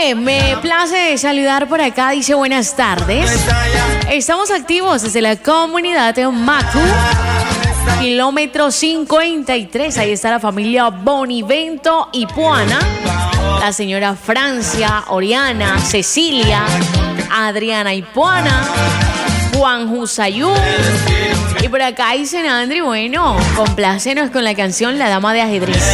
me place saludar por acá. Dice buenas tardes. Estamos activos desde la comunidad de Macu, kilómetro 53. Ahí está la familia Bonivento y Puana. La señora Francia, Oriana, Cecilia, Adriana y Puana, Juan Jusayú. Y por acá dicen Andri, bueno, complácenos con la canción La Dama de Ajedrez.